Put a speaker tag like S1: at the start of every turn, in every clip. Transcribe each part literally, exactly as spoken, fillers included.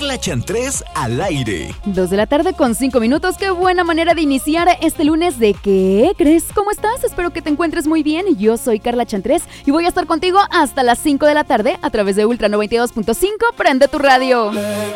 S1: Carla Chantrés al aire.
S2: Dos de la tarde con cinco minutos. Qué buena manera de iniciar este lunes de ¿Qué crees? ¿Cómo estás? Espero que te encuentres muy bien. Yo soy Carla Chantrés y voy a estar contigo hasta las cinco de la tarde a través de Ultra noventa y dos punto cinco. Prende tu radio.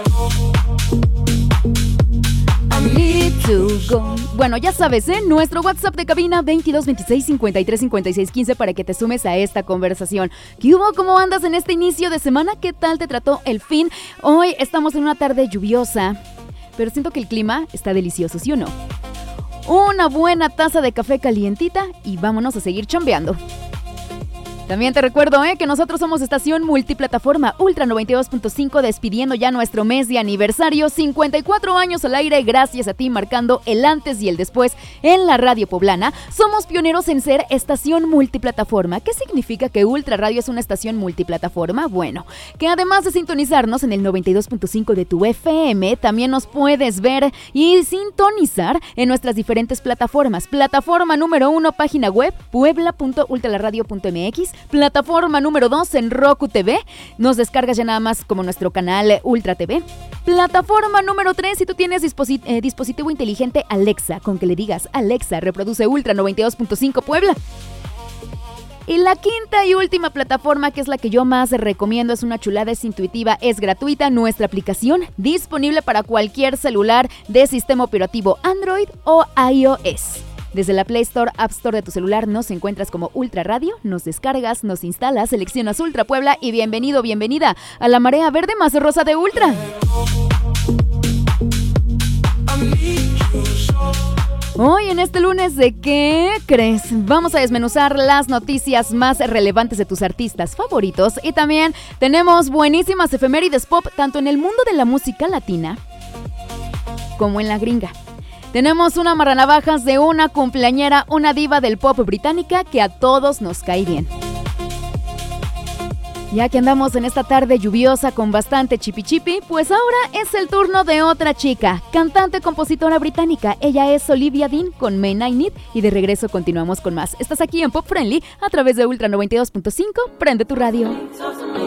S2: To go. Bueno, ya sabes, ¿eh? Nuestro WhatsApp de cabina veintidós veintiséis cincuenta y tres cincuenta y seis quince para que te sumes a esta conversación. ¿Qué hubo? ¿Cómo andas en este inicio de semana? ¿Qué tal te trató el fin? Hoy estamos en una tarde lluviosa, pero siento que el clima está delicioso, ¿sí o no? Una buena taza de café calientita y vámonos a seguir chambeando. También te recuerdo eh, que nosotros somos estación multiplataforma Ultra noventa y dos punto cinco, despidiendo ya nuestro mes de aniversario, cincuenta y cuatro años al aire, gracias a ti, marcando el antes y el después en la radio poblana. Somos pioneros en ser estación multiplataforma. ¿Qué significa que Ultra Radio es una estación multiplataforma? Bueno, que además de sintonizarnos en el noventa y dos punto cinco de tu F M, también nos puedes ver y sintonizar en nuestras diferentes plataformas. Plataforma número uno, página web, puebla punto ultraradio punto m x. Plataforma número dos en Roku T V. Nos descargas ya nada más como nuestro canal Ultra T V. Plataforma número tres, si tú tienes disposit- eh, dispositivo inteligente Alexa, con que le digas Alexa, reproduce Ultra noventa y dos punto cinco Puebla. Y la quinta y última plataforma, que es la que yo más recomiendo, es una chulada, es intuitiva, es gratuita, nuestra aplicación, disponible para cualquier celular de sistema operativo Android o iOS. Desde la Play Store, App Store de tu celular nos encuentras como Ultra Radio, nos descargas, nos instalas, seleccionas Ultra Puebla y bienvenido, bienvenida a la marea verde más rosa de Ultra. Hoy en este lunes de ¿Qué crees? Vamos a desmenuzar las noticias más relevantes de tus artistas favoritos y también tenemos buenísimas efemérides pop tanto en el mundo de la música latina como en la gringa. Tenemos una marranavajas de una cumpleañera, una diva del pop británica que a todos nos cae bien. Ya que andamos en esta tarde lluviosa con bastante chipi chipi, pues ahora es el turno de otra chica, cantante, compositora británica. Ella es Olivia Dean con Men I Need y de regreso continuamos con más. Estás aquí en Pop Friendly a través de Ultra noventa y dos punto cinco. Prende tu radio.